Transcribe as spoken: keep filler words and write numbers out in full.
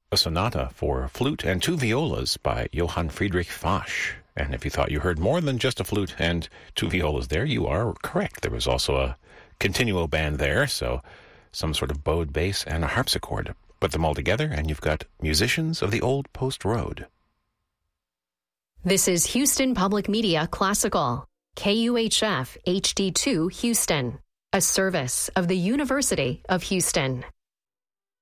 a sonata for flute and two violas by Johann Friedrich Fasch. And if you thought you heard more than just a flute and two violas there, you are correct. There was also a continuo band there, so some sort of bowed bass and a harpsichord. Put them all together, and you've got Musicians of the Old Post Road. This is Houston Public Media Classical, K U H F H D two Houston, a service of the University of Houston.